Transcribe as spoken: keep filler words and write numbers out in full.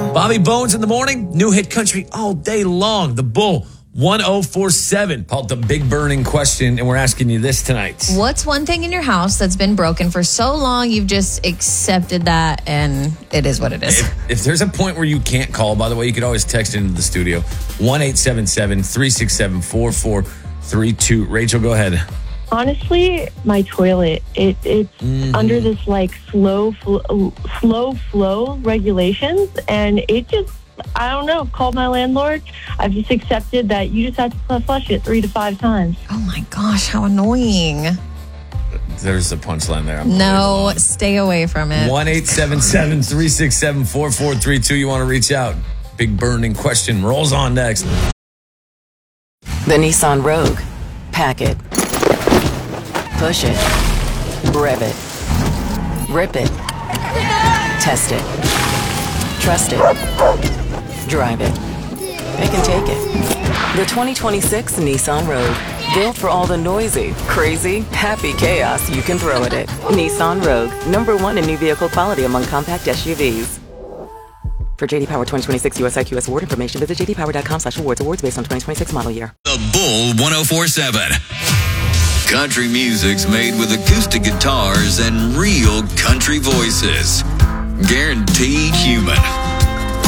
Bobby Bones in the morning, new hit country all day long. The Bull, one oh four seven, called the Big Burning Question, and we're asking you this tonight. What's one thing in your house that's been broken for so long you've just accepted that and it is what it is? If, if there's a point where you can't call, by the way, you could always text into the studio, one eight seven seven, three six seven, four four three two. Rachel, go ahead. Honestly, my toilet, it, it's mm-hmm. under this like slow, fl- slow flow regulations, and it just, I don't know, called my landlord. I've just accepted that you just have to flush it three to five times. Oh my gosh, how annoying. There's a punchline there. I'm no, stay away from it. one eight seven seven, three six seven, four four three two. You want to reach out. Big Burning Question rolls on next. The Nissan Rogue. Pack it. Push it. Rev it. Rip it. Test it. Trust it. Drive it. Pick and take it. The twenty twenty-six Nissan Rogue. Built for all the noisy, crazy, happy chaos you can throw at it. Nissan Rogue. Number one in new vehicle quality among compact S U Vs. For J D Power twenty twenty-six U S I Q S award information, visit j d power dot com slash awards. Awards based on twenty twenty-six model year. The Bull one oh four seven. Country music's made with acoustic guitars and real country voices. Guaranteed human.